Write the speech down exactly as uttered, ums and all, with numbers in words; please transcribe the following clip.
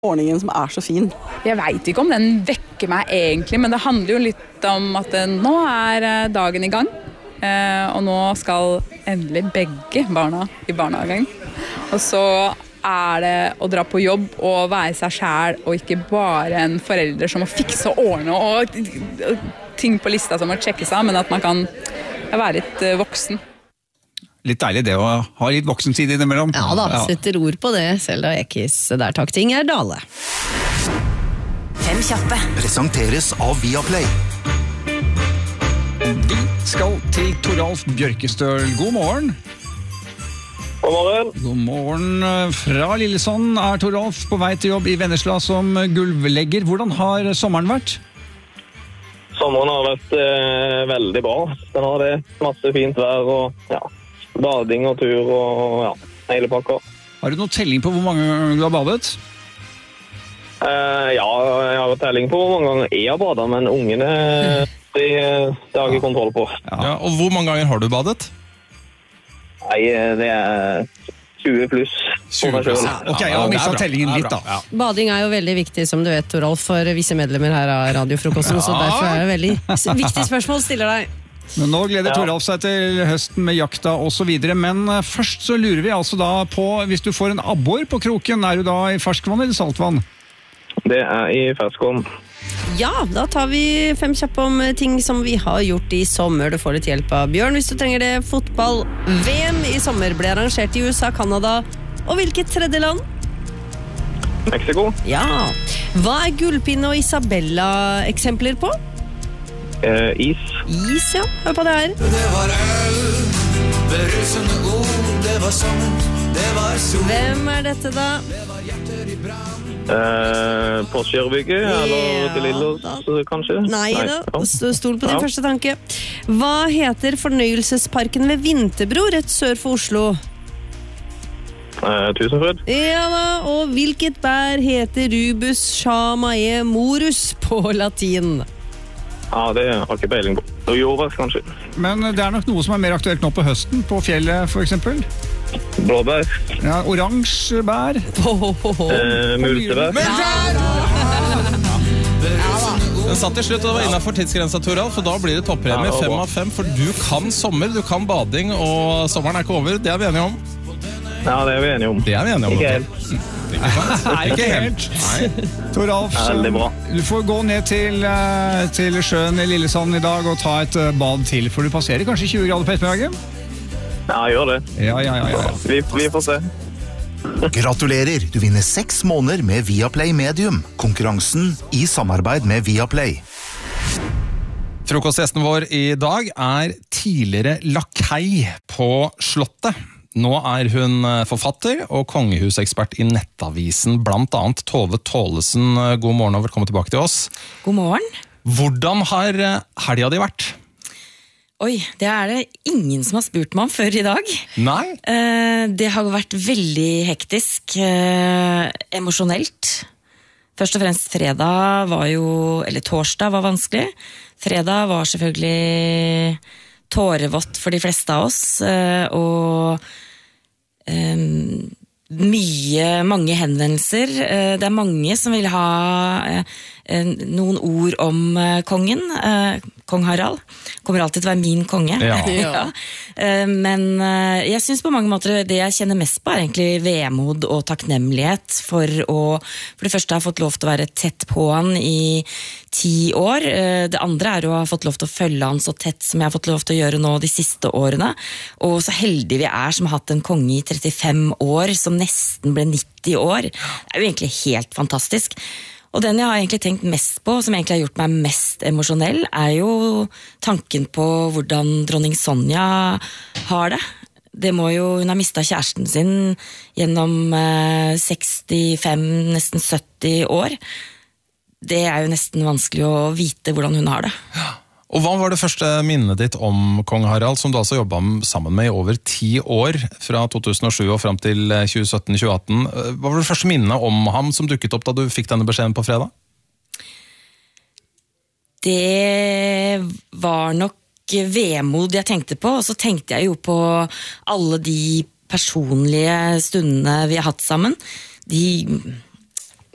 Ordningen som er så fin. Jeg vet ikke om den vekker meg egentlig, men det handler jo litt om at nå er dagen i gang, og nå skal endelig begge barna i barnehagen. Og så er det å dra på jobb og være seg selv, og ikke bare en forelder som må fikse og ordne og ting på lista som må sjekkes av, men at man kan være litt voksen. Litt deilig det å ha litt voksenside innimellom. Ja da, setter ord på det, selv da Ekis der takk ting er Dale. Fem kjappe. Presenteres av Viaplay. Vi skal til Toralf Bjørkestøl. God morgen. God morgen. God morgen fra Lillesand er Toralf på vei til jobb i Vennesla som gulvlegger. Hvordan har sommeren vært? Sommeren har vært eh, veldig bra. Den har det masse fint vær og ja, bading og tur og ja, hele pakka. Har du noen telling på hvor mange ganger du har badet? Eh, ja, jeg har telling på hvor mange ganger jeg har badet, men ungene de, de har ikke kontroll på. Ja. Ja, og hvor mange ganger har du badet? Nei, det er tjue pluss. tjue pluss. Ok, jeg har mistet tellingen litt da. Ja. Bading er jo veldig viktig, som du vet, Toralf, for visse medlemmer her av radiofrokosten, ja. Så derfor er det veldig viktig spørsmål stiller deg. Men nå gleder Toralf seg til høsten med jakta og så videre, men først så lurer vi altså da på, hvis du får en abbor på kroken, er du da i ferskvann eller saltvann? Det er i ferskvann. Ja, da tar vi fem kjappe om ting som vi har gjort i sommer. Du får litt hjelp av Bjørn hvis du trenger det. Fotball-V M i sommer ble arrangert i U S A, Canada og hvilket tredje land? Mexico. Ja. Hva er Gullpinne og Isabella eksempler på? Uh, is. Is, ja. Hør på det her. Det var øl, berusende ord, det var sommer, det var sol. Hvem er dette da? Det var hjerter i brann. Uh, på Kjørbygget, ja, eller til Lillos, kanskje? Nei, Nei da, ja. Stol på din ja. første tanke. Hva heter fornøyelsesparken ved Vinterbro, rett sør for Oslo? Uh, Tusenfryd. Ja da, og hvilket bær heter Rubus shamae morus på latin? Ja, det har ikke peiling på. Og jordbær, kanskje. Men det er nok noe som er mer aktuelt nå på høsten, på fjellet for eksempel. Blåbær. Ja, oransje bær. Oh, oh, oh. Eh, multebær. Den satt til slutt, og det var innenfor tidsgrensa, Toralf, for da blir det toppremie, fem av fem, for du kan sommer, du kan bading, og sommeren er ikke over, det er vi enige om. Ja, det er vi enige om. Det er vi enige om. Ikke helt. Nei, ikke helt. Nei. Toralf, du får gå ned til, til sjøen i Lillesand i dag og ta et bad til, for du passerer kanskje tjue grader på ettermiddagen? Ja, gjør det. Ja, ja, ja, ja. Vi, vi får se. Gratulerer, du vinner seks måneder med Viaplay Medium. Konkurransen i samarbeid med Viaplay. Frokostgjesten vår i dag er tidligere lakei på Slottet. Nå er hun forfatter og kongehusekspert i nettavisen, blant annet Tove Tålesen. God morgen og velkommen tilbake til oss. God morgen. Hvordan har helga di vært? Oi, det er det ingen som har spurt meg om før i dag. Nei? Det har vært veldig hektisk, emosjonelt. Først og fremst fredag var jo, eller torsdag var vanskelig. Fredag var selvfølgelig tårevått for de fleste av oss, og um, mye, mange henvendelser. Det er mange som vil ha noen ord om kongen, kong Harald. Kommer alltid til å være min konge. Ja. Ja. Men jeg synes på mange måter det jeg kjenner mest på er egentlig vemod og takknemlighet for å, for det første har jeg fått lov til å være tett på han i ti år. Det andre er å ha fått lov til å følge han så tett som jeg har fått lov til å gjøre nå de siste årene. Og så heldige vi er som har hatt en konge i trettifem år, som nesten ble nitti år. Det er jo egentlig helt fantastisk. Og den jeg har egentlig tenkt mest på, som egentlig har gjort meg mest emosjonell, er jo tanken på hvordan dronning Sonja har det. Det må jo, hun har mistet kjæresten sin gjennom eh, sekstifem, nesten sytti år. Det er jo nesten vanskelig å vite hvordan hun har det. Og hva var det første minnet ditt om kong Harald, som du altså jobbet sammen med i over ti år, fra to tusen og sju og frem til tjue sytten til tjue atten? Hva var det første minnet om ham som dukket opp da du fikk denne beskjeden på fredag? Det var nok vemod jeg tenkte på, og så tenkte jeg jo på alle de personlige stundene vi har hatt sammen. De